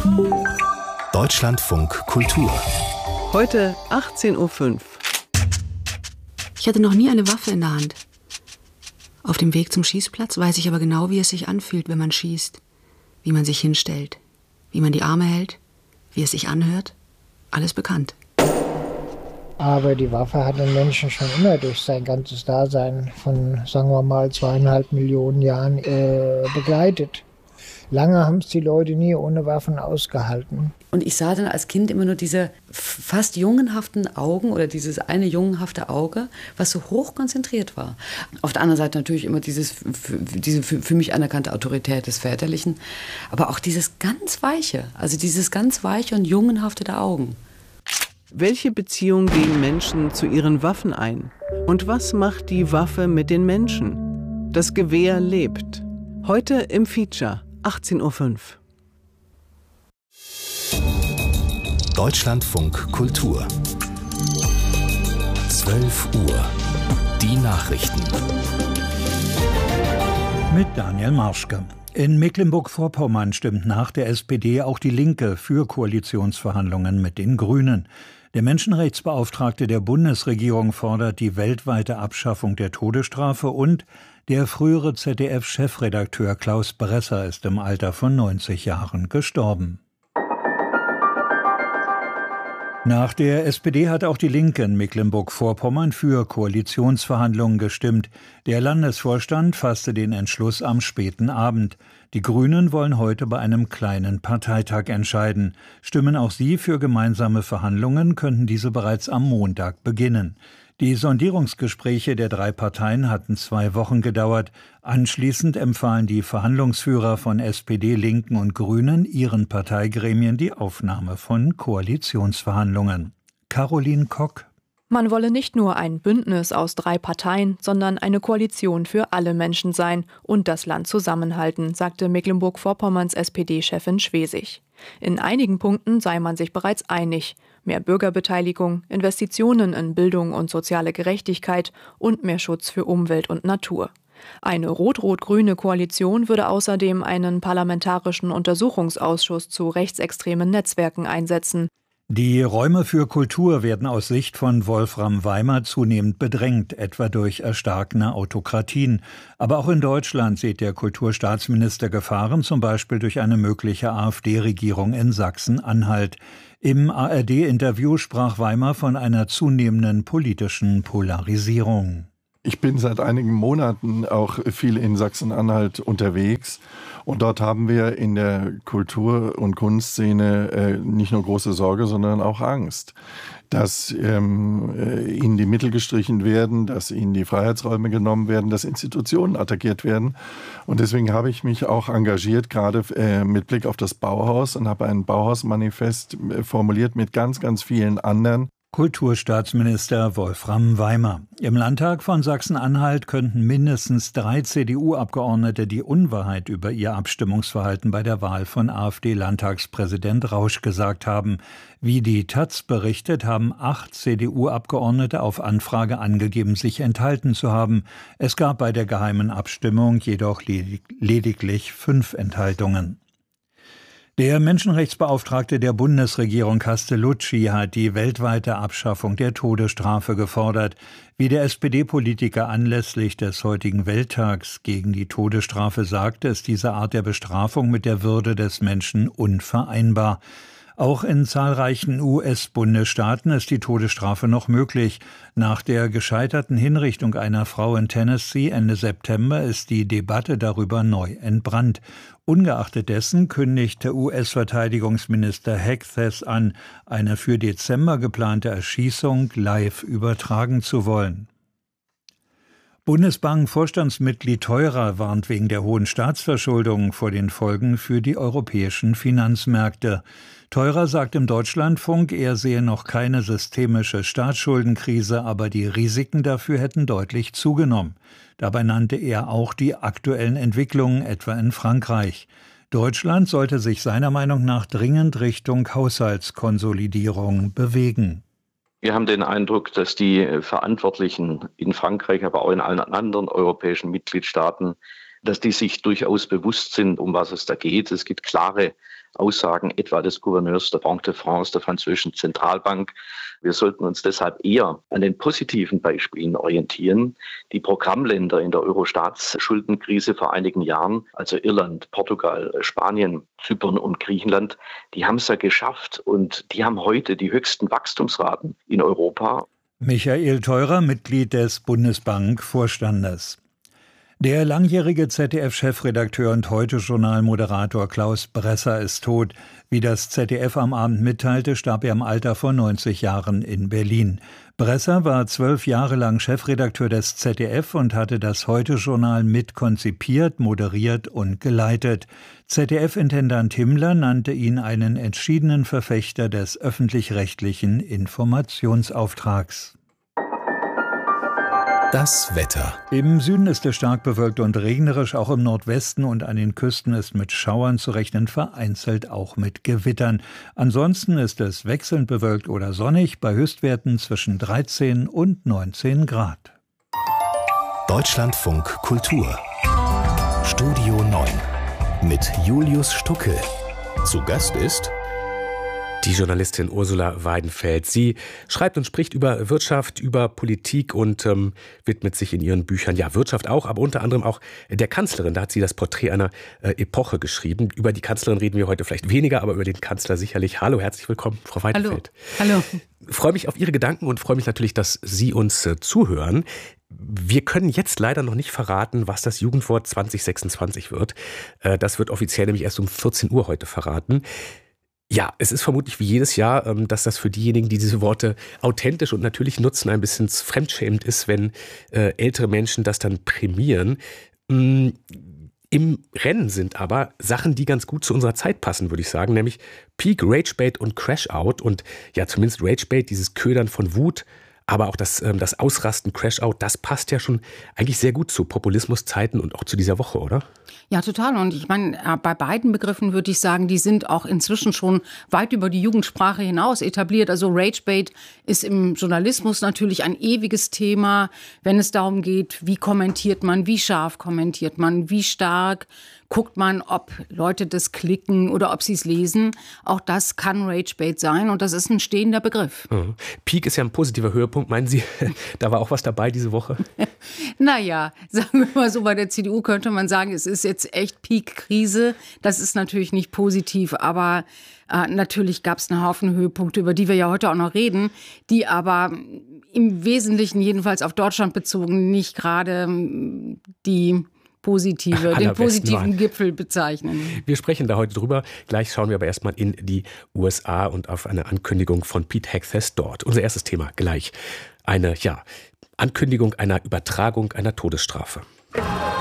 Deutschlandfunk Kultur. Heute 18:05 Uhr. Ich hatte noch nie eine Waffe in der Hand. Auf dem Weg zum Schießplatz weiß ich aber genau, wie es sich anfühlt, wenn man schießt. Wie man sich hinstellt, wie man die Arme hält, wie es sich anhört. Alles bekannt. Aber die Waffe hat den Menschen schon immer durch sein ganzes Dasein von, sagen wir mal, 2,5 Millionen Jahren begleitet. Lange haben es die Leute nie ohne Waffen ausgehalten. Und ich sah dann als Kind immer nur diese fast jungenhaften Augen oder dieses eine jungenhafte Auge, was so hoch konzentriert war. Auf der anderen Seite natürlich immer diese für mich anerkannte Autorität des Väterlichen, aber auch dieses ganz Weiche, also dieses ganz weiche und jungenhafte der Augen. Welche Beziehung gehen Menschen zu ihren Waffen ein? Und was macht die Waffe mit den Menschen? Das Gewehr lebt. Heute im Feature 18:05 Uhr. Deutschlandfunk Kultur. 12 Uhr. Die Nachrichten. Mit Daniel Marschke. In Mecklenburg-Vorpommern stimmt nach der SPD auch die Linke für Koalitionsverhandlungen mit den Grünen. Der Menschenrechtsbeauftragte der Bundesregierung fordert die weltweite Abschaffung der Todesstrafe und der frühere ZDF-Chefredakteur Klaus Bresser ist im Alter von 90 Jahren gestorben. Nach der SPD hat auch die Linke in Mecklenburg-Vorpommern für Koalitionsverhandlungen gestimmt. Der Landesvorstand fasste den Entschluss am späten Abend. Die Grünen wollen heute bei einem kleinen Parteitag entscheiden. Stimmen auch sie für gemeinsame Verhandlungen, könnten diese bereits am Montag beginnen. Die Sondierungsgespräche der drei Parteien hatten 2 Wochen gedauert. Anschließend empfahlen die Verhandlungsführer von SPD, Linken und Grünen ihren Parteigremien die Aufnahme von Koalitionsverhandlungen. Caroline Kock. Man wolle nicht nur ein Bündnis aus 3 Parteien, sondern eine Koalition für alle Menschen sein und das Land zusammenhalten, sagte Mecklenburg-Vorpommerns SPD-Chefin Schwesig. In einigen Punkten sei man sich bereits einig. Mehr Bürgerbeteiligung, Investitionen in Bildung und soziale Gerechtigkeit und mehr Schutz für Umwelt und Natur. Eine rot-rot-grüne Koalition würde außerdem einen parlamentarischen Untersuchungsausschuss zu rechtsextremen Netzwerken einsetzen. Die Räume für Kultur werden aus Sicht von Wolfram Weimer zunehmend bedrängt, etwa durch erstarkende Autokratien. Aber auch in Deutschland sieht der Kulturstaatsminister Gefahren, zum Beispiel durch eine mögliche AfD-Regierung in Sachsen-Anhalt. Im ARD-Interview sprach Weimer von einer zunehmenden politischen Polarisierung. Ich bin seit einigen Monaten auch viel in Sachsen-Anhalt unterwegs und dort haben wir in der Kultur- und Kunstszene nicht nur große Sorge, sondern auch Angst, dass ihnen die Mittel gestrichen werden, dass ihnen die Freiheitsräume genommen werden, dass Institutionen attackiert werden. Und deswegen habe ich mich auch engagiert, gerade mit Blick auf das Bauhaus, und habe ein Bauhausmanifest formuliert mit ganz, ganz vielen anderen. Kulturstaatsminister Wolfram Weimer. Im Landtag von Sachsen-Anhalt könnten mindestens 3 CDU-Abgeordnete die Unwahrheit über ihr Abstimmungsverhalten bei der Wahl von AfD-Landtagspräsident Rausch gesagt haben. Wie die taz berichtet, haben 8 CDU-Abgeordnete auf Anfrage angegeben, sich enthalten zu haben. Es gab bei der geheimen Abstimmung jedoch lediglich 5 Enthaltungen. Der Menschenrechtsbeauftragte der Bundesregierung Castellucci hat die weltweite Abschaffung der Todesstrafe gefordert. Wie der SPD-Politiker anlässlich des heutigen Welttags gegen die Todesstrafe sagte, ist diese Art der Bestrafung mit der Würde des Menschen unvereinbar. Auch in zahlreichen US-Bundesstaaten ist die Todesstrafe noch möglich. Nach der gescheiterten Hinrichtung einer Frau in Tennessee Ende September ist die Debatte darüber neu entbrannt. Ungeachtet dessen kündigte US-Verteidigungsminister Hegseth an, eine für Dezember geplante Erschießung live übertragen zu wollen. Bundesbank-Vorstandsmitglied Theurer warnt wegen der hohen Staatsverschuldung vor den Folgen für die europäischen Finanzmärkte. Theurer sagt im Deutschlandfunk, er sehe noch keine systemische Staatsschuldenkrise, aber die Risiken dafür hätten deutlich zugenommen. Dabei nannte er auch die aktuellen Entwicklungen, etwa in Frankreich. Deutschland sollte sich seiner Meinung nach dringend Richtung Haushaltskonsolidierung bewegen. Wir haben den Eindruck, dass die Verantwortlichen in Frankreich, aber auch in allen anderen europäischen Mitgliedstaaten, dass die sich durchaus bewusst sind, um was es da geht. Es gibt klare Aussagen etwa des Gouverneurs der Banque de France, der französischen Zentralbank. Wir sollten uns deshalb eher an den positiven Beispielen orientieren. Die Programmländer in der Euro-Staatsschuldenkrise vor einigen Jahren, also Irland, Portugal, Spanien, Zypern und Griechenland, die haben es ja geschafft und die haben heute die höchsten Wachstumsraten in Europa. Michael Theurer, Mitglied des Bundesbank-Vorstandes. Der langjährige ZDF-Chefredakteur und Heute-Journal-Moderator Klaus Bresser ist tot. Wie das ZDF am Abend mitteilte, starb er im Alter von 90 Jahren in Berlin. Bresser war 12 Jahre lang Chefredakteur des ZDF und hatte das Heute-Journal mitkonzipiert, moderiert und geleitet. ZDF-Intendant Himmler nannte ihn einen entschiedenen Verfechter des öffentlich-rechtlichen Informationsauftrags. Das Wetter. Im Süden ist es stark bewölkt und regnerisch, auch im Nordwesten und an den Küsten ist mit Schauern zu rechnen, vereinzelt auch mit Gewittern. Ansonsten ist es wechselnd bewölkt oder sonnig, bei Höchstwerten zwischen 13 und 19 Grad. Deutschlandfunk Kultur. Studio 9 mit Julius Stuckel. Zu Gast ist die Journalistin Ursula Weidenfeld. Sie schreibt und spricht über Wirtschaft, über Politik und widmet sich in ihren Büchern, ja, Wirtschaft auch, aber unter anderem auch der Kanzlerin. Da hat sie das Porträt einer Epoche geschrieben. Über die Kanzlerin reden wir heute vielleicht weniger, aber über den Kanzler sicherlich. Hallo, herzlich willkommen, Frau Weidenfeld. Hallo. Ich freue mich auf Ihre Gedanken und freue mich natürlich, dass Sie uns zuhören. Wir können jetzt leider noch nicht verraten, was das Jugendwort 2026 wird. Das wird offiziell nämlich erst um 14 Uhr heute verraten. Ja, es ist vermutlich wie jedes Jahr, dass das für diejenigen, die diese Worte authentisch und natürlich nutzen, ein bisschen fremdschämend ist, wenn ältere Menschen das dann prämieren. Im Rennen sind aber Sachen, die ganz gut zu unserer Zeit passen, würde ich sagen, nämlich Peak, Ragebait und Crashout und ja, zumindest Ragebait, dieses Ködern von Wut, aber auch das Ausrasten, Crashout, das passt ja schon eigentlich sehr gut zu Populismuszeiten und auch zu dieser Woche, oder? Ja, total. Und ich meine, bei beiden Begriffen würde ich sagen, die sind auch inzwischen schon weit über die Jugendsprache hinaus etabliert. Also Ragebait ist im Journalismus natürlich ein ewiges Thema, wenn es darum geht, wie kommentiert man, wie scharf kommentiert man, wie stark guckt man, ob Leute das klicken oder ob sie es lesen. Auch das kann Ragebait sein und das ist ein stehender Begriff. Mhm. Peak ist ja ein positiver Höhepunkt. Meinen Sie, da war auch was dabei diese Woche? Naja, sagen wir mal so, bei der CDU könnte man sagen, es ist jetzt echt Peak-Krise. Das ist natürlich nicht positiv, aber natürlich gab es einen Haufen Höhepunkte, über die wir ja heute auch noch reden, die aber im Wesentlichen, jedenfalls auf Deutschland bezogen, nicht gerade den positiven Gipfel bezeichnen. Wir sprechen da heute drüber. Gleich schauen wir aber erstmal in die USA und auf eine Ankündigung von Pete Hegseth dort. Unser erstes Thema gleich. Eine Ankündigung einer Übertragung einer Todesstrafe.